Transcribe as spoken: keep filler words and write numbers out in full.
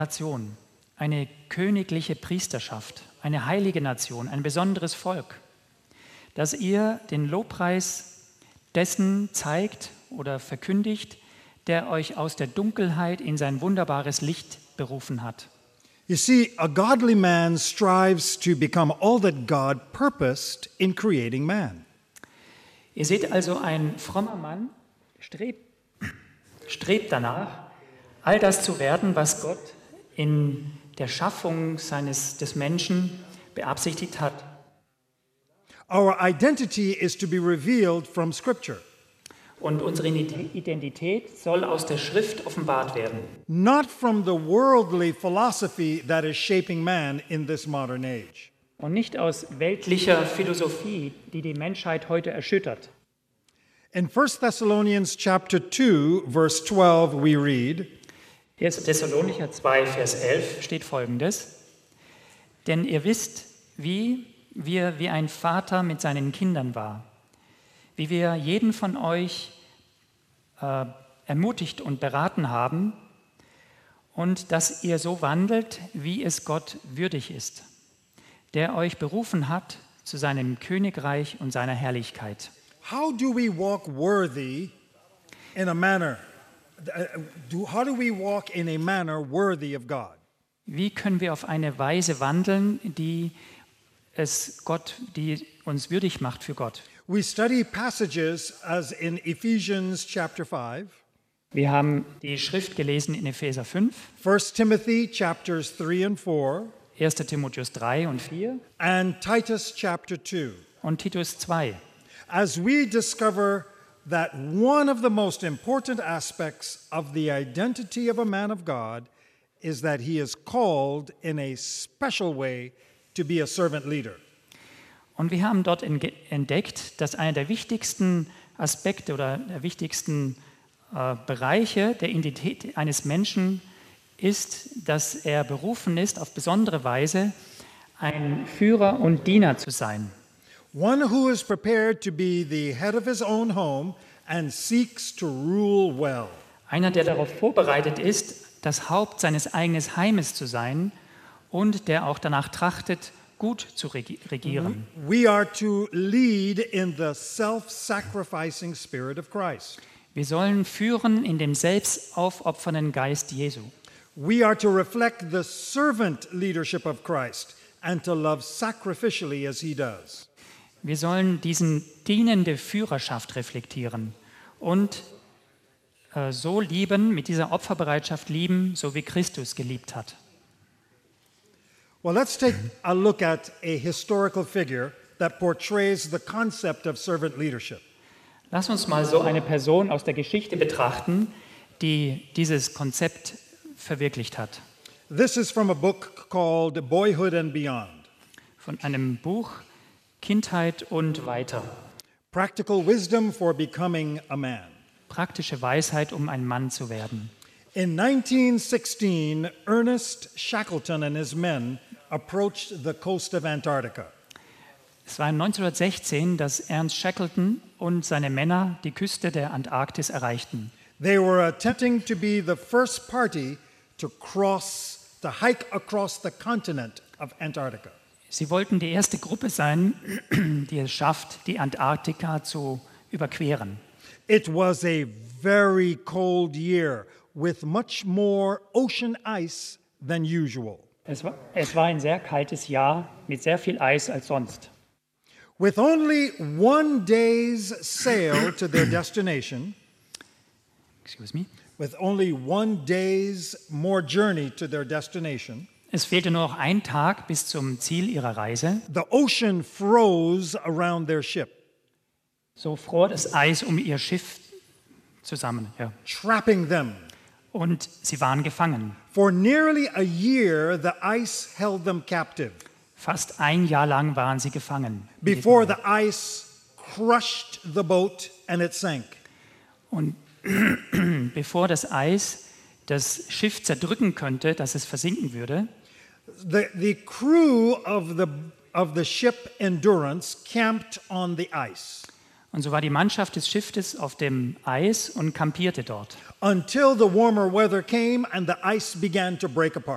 Nation, eine königliche Priesterschaft, eine heilige Nation, ein besonderes Volk, dass ihr den Lobpreis dessen zeigt oder verkündigt, der euch aus der Dunkelheit in sein wunderbares Licht berufen hat. You see, a godly man strives to become all that God purposed in creating man. Ihr seht also, ein frommer Mann strebt, strebt danach, all das zu werden, was Gott in der Schaffung seines, des Menschen beabsichtigt hat. Our identity is to be revealed from Scripture. Und unsere Identität soll aus der Schrift offenbart werden. Not from the worldly philosophy that is shaping man in this modern age. Und nicht aus weltlicher Philosophie, die die Menschheit heute erschüttert. In First Thessalonians chapter two, verse twelve, we read, erster Thessalonicher zwei, Vers elf steht Folgendes: Denn ihr wisst, wie wir wie ein Vater mit seinen Kindern war, wie wir jeden von euch äh, ermutigt und beraten haben und dass ihr so wandelt, wie es Gott würdig ist, der euch berufen hat zu seinem Königreich und seiner Herrlichkeit. How do we walk worthy in a manner? Do, how do we walk in a manner worthy of God? Wie können wir auf eine Weise wandeln, die es Gott, die uns würdig macht für Gott? We study passages as in Ephesians chapter five. Wir haben die Schrift gelesen in Epheser fünf, First Timothy chapters three and four, erster Timotheus drei und vier and Titus chapter two. und Titus zwei. As we discover that one of the most important aspects of the identity of a man of God is that he is called in a special way to be a servant leader. Und wir haben dort entdeckt, dass einer der wichtigsten Aspekte oder der wichtigsten äh, Bereiche der Identität eines Menschen ist, dass er berufen ist, auf besondere Weise ein Führer und Diener zu sein. One who is prepared to be the head of his own home and seeks to rule well. Einer, der darauf vorbereitet ist, das Haupt seines eigenen Heimes zu sein und der auch danach trachtet, gut zu regieren. We are to lead in the self-sacrificing spirit of Christ. Wir sollen führen in dem selbstaufopfernden Geist Jesu. We are to reflect the servant leadership of Christ and to love sacrificially as he does. Wir sollen diesen dienende Führerschaft reflektieren und äh, so lieben, mit dieser Opferbereitschaft lieben, so wie Christus geliebt hat. Well, let's take a look at a historical figure that portrays the concept of servant leadership. Lass uns mal so eine Person aus der Geschichte betrachten, die dieses Konzept verwirklicht hat. This is from a book called Boyhood and Beyond. Von einem Buch Kindheit und weiter. Practical Wisdom for Becoming a Man. Praktische Weisheit, um ein Mann zu werden. In nineteen sixteen, Ernest Shackleton and his men approached the coast of Antarctica. Es war neunzehnhundertsechzehn, dass Ernst Shackleton und seine Männer die Küste der Antarktis erreichten. They were attempting to be the first party to cross, to hike across the continent of Antarctica. Sie wollten die erste Gruppe sein, die es schafft, die Antarktika zu überqueren. It was a very cold year with much more ocean ice than usual. Es war, es war ein sehr kaltes Jahr mit sehr viel Eis als sonst. With only one day's sail to their destination, Excuse me. with only one day's more journey to their destination, Es fehlte nur noch ein Tag bis zum Ziel ihrer Reise. the ocean froze around their ship, So fror das Eis um ihr Schiff zusammen. Ja. trapping them. Und sie waren gefangen. For nearly a year, the ice held them captive Fast ein Jahr lang waren sie gefangen. before the ice crushed the boat and it sank. Und bevor das Eis das Schiff zerdrücken könnte, dass es versinken würde, The, the crew of the, of the ship Endurance camped on the ice und so war die Mannschaft des Schiffes auf dem Eis und kampierte dort. until the warmer weather came and the ice began to break apart.